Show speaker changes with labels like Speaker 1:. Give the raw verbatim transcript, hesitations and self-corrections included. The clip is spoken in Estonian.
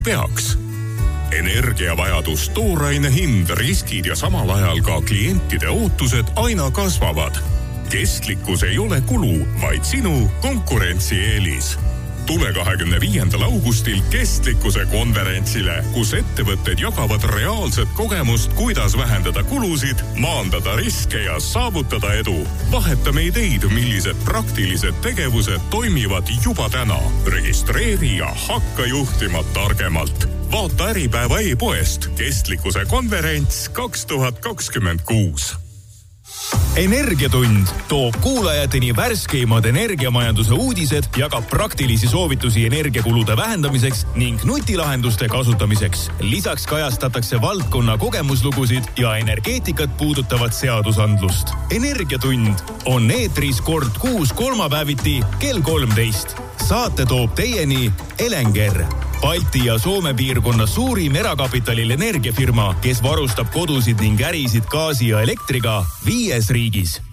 Speaker 1: peaks. Energiavajadus, tooraine hind, riskid ja samal ajal ka klientide ootused aina kasvavad. Kestlikkus ei ole kulu, vaid sinu konkurentsieelis. Tule kahekümne viiendal augustil kestlikkuse konverentsile, kus ettevõtted jagavad reaalset kogemust, kuidas vähendada kulusid, maandada riske ja saavutada edu. Vahetame ideid, millised praktilised tegevused toimivad juba täna. Registreeri ja hakka juhtima targemalt. Vaata Äripäeva e-poest Kestlikkuse konverents kaks tuhat kakskümmend kuus.
Speaker 2: Energiatund toob kuulajateni värskeimad energiamajanduse uudised, jagab praktilisi soovitusi energiakulude vähendamiseks ning nutilahenduste kasutamiseks. Lisaks kajastatakse valdkonna kogemuslugusid ja energeetikat puudutavat seadusandlust. Energiatund on eetris kord kuus kolmapäeviti kell kolmteist. Saate toob teieni Elenger, Balti ja Soome piirkonna suurim erakapitalil energiafirma, kes varustab kodusid ning ärisid gaasi ja elektriga viies riigis.